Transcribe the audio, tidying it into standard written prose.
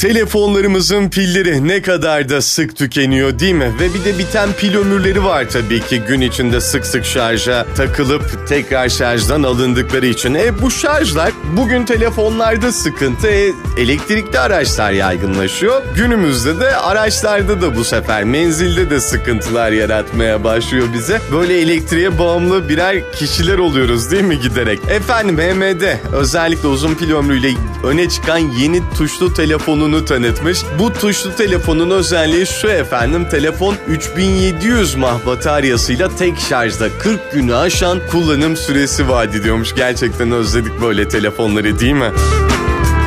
Telefonlarımızın pilleri ne kadar da sık tükeniyor değil mi? Ve bir de biten pil ömürleri var tabii ki gün içinde sık sık şarja takılıp tekrar şarjdan alındıkları için. Bu şarjlar bugün telefonlarda sıkıntı, elektrikli araçlar yaygınlaşıyor. Günümüzde de araçlarda da bu sefer menzilde de sıkıntılar yaratmaya başlıyor bize. Böyle elektriğe bağımlı birer kişiler oluyoruz değil mi giderek? Efendim HMD özellikle uzun pil ömrüyle öne çıkan yeni tuşlu telefonunu tanıtmış. Bu tuşlu telefonun özelliği şu efendim, telefon 3700 mAh bataryasıyla tek şarjda 40 günü aşan kullanım süresi vaat ediyormuş. Gerçekten özledik böyle telefonları değil mi?